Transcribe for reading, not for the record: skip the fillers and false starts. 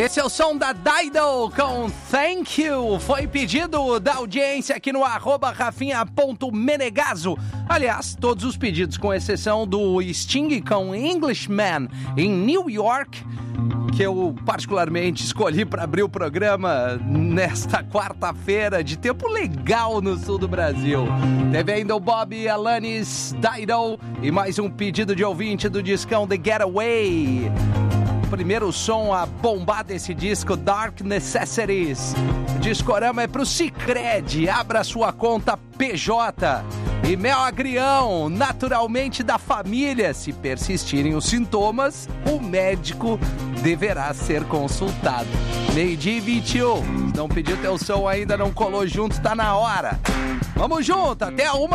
Esse é o som da Dido com Thank You. Foi pedido da audiência aqui no @rafinha.menegaso. Aliás, todos os pedidos, com exceção do Sting com Englishman em New York, que eu particularmente escolhi para abrir o programa nesta quarta-feira, de tempo legal no sul do Brasil. Teve ainda o Bob Alanis, Dido, e mais um pedido de ouvinte do discão The Getaway. Primeiro som a bombar desse disco, Dark Necessities. O Discorama é pro Sicredi, abra sua conta PJ. E Mel Agrião, naturalmente da família. Se persistirem os sintomas, o médico deverá ser consultado. 12h21. Se não pediu teu som ainda, não colou junto, tá na hora. Vamos junto, até a 1